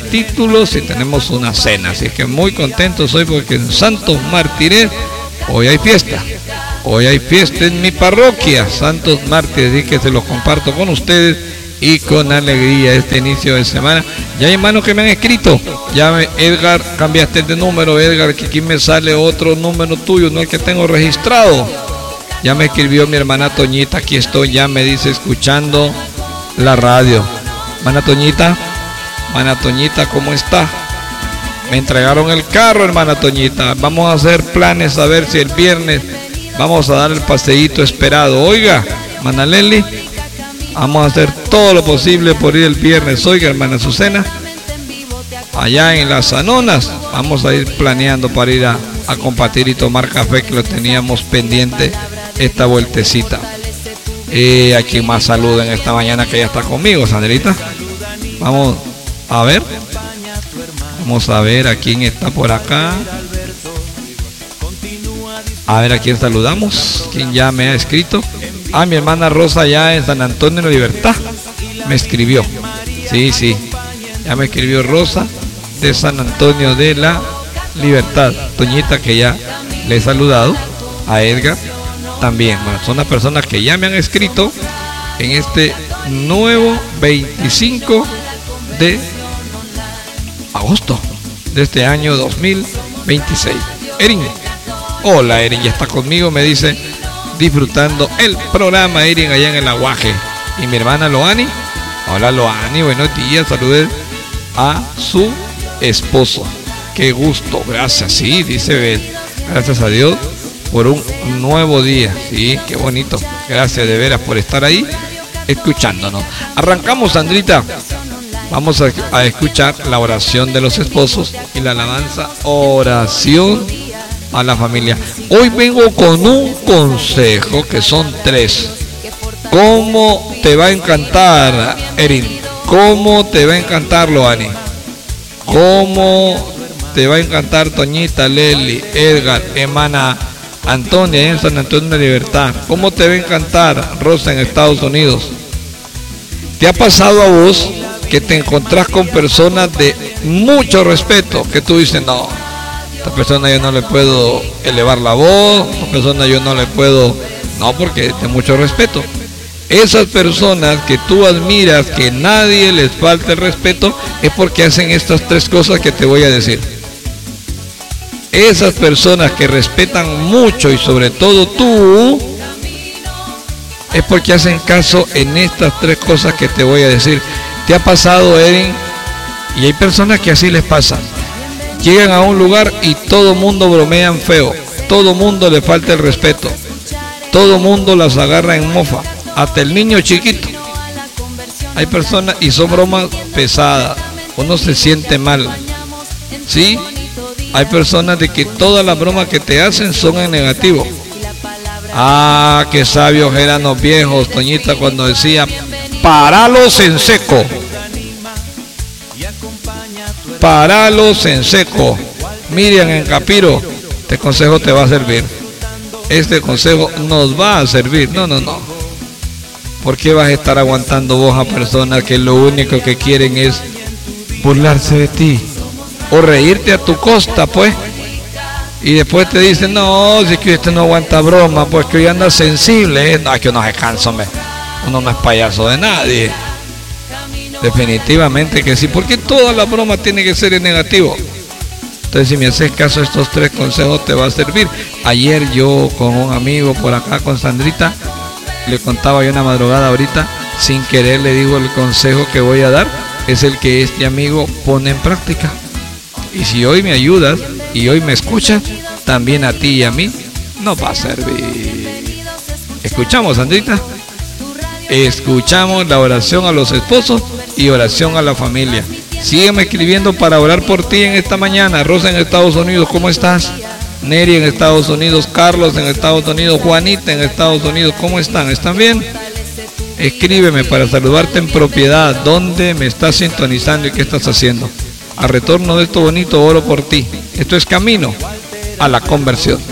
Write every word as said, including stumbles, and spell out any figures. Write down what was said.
títulos y tenemos una cena. Así que muy contentos hoy porque en Santos Mártires hoy hay fiesta. Hoy hay fiesta en mi parroquia, Santos Mártires, así que se los comparto con ustedes y con alegría este inicio de semana. Ya hay hermanos que me han escrito. Ya me, Edgar, cambiaste de número, Edgar, que aquí me sale otro número tuyo, no el que tengo registrado. Ya me escribió mi hermana Toñita, aquí estoy, ya me dice escuchando la radio. Hermana Toñita, hermana Toñita, ¿cómo está? Me entregaron el carro, hermana Toñita. Vamos a hacer planes a ver si el viernes vamos a dar el paseíto esperado. Oiga, hermana Leli, vamos a hacer todo lo posible por ir el viernes. Oiga, hermana Azucena, allá en las Anonas, vamos a ir planeando para ir a, a compartir y tomar café, que lo teníamos pendiente esta vueltecita. Eh, ¿A quién más saluda en esta mañana que ya está conmigo, Sandrita? Vamos a ver. Vamos a ver a quién está por acá. A ver a quién saludamos. ¿Quién ya me ha escrito? Ah, mi hermana Rosa ya en San Antonio de la Libertad me escribió. Sí, sí. Ya me escribió Rosa de San Antonio de la Libertad. Toñita, que ya le he saludado. A Edgar también. Bueno, son las personas que ya me han escrito en este nuevo veinticinco de agosto de este año dos mil veintiséis. Erin, hola Erin, ya está conmigo, me dice, disfrutando el programa. Erin allá en el Aguaje. Y mi hermana Loani, hola Loani, buenos días, saludos a su esposo. Qué gusto, gracias, sí, dice, gracias a Dios por un nuevo día, sí, qué bonito, gracias de veras por estar ahí escuchándonos. Arrancamos, Sandrita. Vamos a, a escuchar la oración de los esposos y la alabanza, oración a la familia. Hoy vengo con un consejo que son tres. ¿Cómo te va a encantar, Erin? ¿Cómo te va a encantar, Loani? ¿Cómo te va a encantar, Toñita, Leli, Edgar, hermana Antonia en San Antonio de la Libertad? ¿Cómo te va a encantar, Rosa, en Estados Unidos? ¿Te ha pasado a vos que te encontrás con personas de mucho respeto, que tú dices, no, esta persona yo no le puedo elevar la voz, esta persona yo no le puedo, no, porque es de mucho respeto? Esas personas que tú admiras, que nadie les falta el respeto, es porque hacen estas tres cosas que te voy a decir. Esas personas que respetan mucho y sobre todo tú, es porque hacen caso en estas tres cosas que te voy a decir. ¿Te ha pasado, Erin? Y hay personas que así les pasa. Llegan a un lugar y todo mundo bromean feo, todo mundo le falta el respeto, todo mundo las agarra en mofa, hasta el niño chiquito. Hay personas y son bromas pesadas, uno se siente mal, ¿sí? Hay personas de que todas las bromas que te hacen son en negativo. Ah, qué sabios eran los viejos, Toñita, cuando decía, paralos en seco. Paralos en seco. Miriam en Capiro, este consejo te va a servir. Este consejo nos va a servir. No, no, no. ¿Por qué vas a estar aguantando vos a personas que lo único que quieren es burlarse de ti o reírte a tu costa, pues? Y después te dicen, no, si es que usted no aguanta broma, pues que hoy anda sensible, ¿eh? No, es que uno se cansa, hombre. Uno no es payaso de nadie. Definitivamente que sí, porque toda la broma tiene que ser en negativo. Entonces, si me haces caso, estos tres consejos te va a servir. Ayer yo con un amigo por acá, con Sandrita, le contaba yo una madrugada ahorita, sin querer le digo, el consejo que voy a dar es el que este amigo pone en práctica. Y si hoy me ayudas y hoy me escuchas, también a ti y a mí nos va a servir. ¿Escuchamos, Sandrita? Escuchamos la oración a los esposos y oración a la familia. Sígueme escribiendo para orar por ti en esta mañana. Rosa en Estados Unidos, ¿cómo estás? Neri en Estados Unidos, Carlos en Estados Unidos, Juanita en Estados Unidos, ¿cómo están? ¿Están bien? Escríbeme para saludarte en propiedad. ¿Dónde me estás sintonizando y qué estás haciendo? A retorno de esto bonito, oro por ti. Esto es camino a la conversión.